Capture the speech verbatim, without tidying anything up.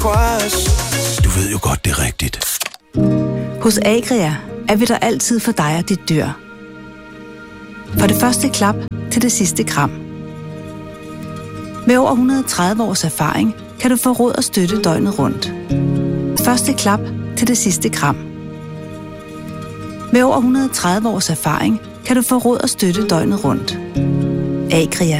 Du ved jo godt, det er rigtigt. Hos Agria er vi der altid for dig og dit dyr. For det første klap til det sidste kram. Med over et hundrede og tredive års erfaring kan du få råd og støtte døgnet rundt. Første klap til det sidste kram. Med over et hundrede og tredive års erfaring kan du få råd og støtte døgnet rundt. Agria.